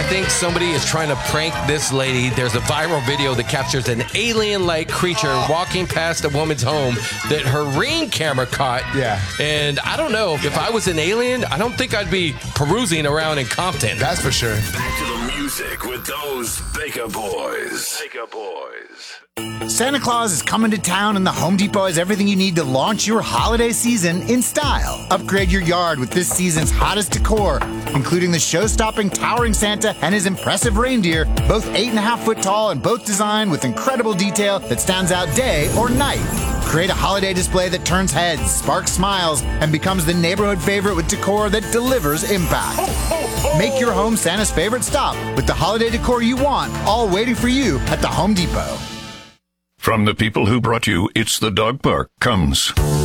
think somebody is trying to prank this lady. There's a viral video that captures an alien-like creature walking past a woman's home that her Ring camera caught. Yeah. And I don't know, if I was an alien, I don't think I'd be perusing around in Compton. That's for sure. Back to the music with those Baker Boys. Baker Boys. Santa Claus is coming to town, and the Home Depot has everything you need to launch your holiday season in style. Upgrade your yard with this season's hottest decor, including the show-stopping towering Santa and his impressive reindeer, both 8.5 foot tall and both designed with incredible detail that stands out day or night. Create a holiday display that turns heads, sparks smiles, and becomes the neighborhood favorite with decor that delivers impact. Make your home Santa's favorite stop with the holiday decor you want, all waiting for you at the Home Depot. From the people who brought you It's the Dog Park comes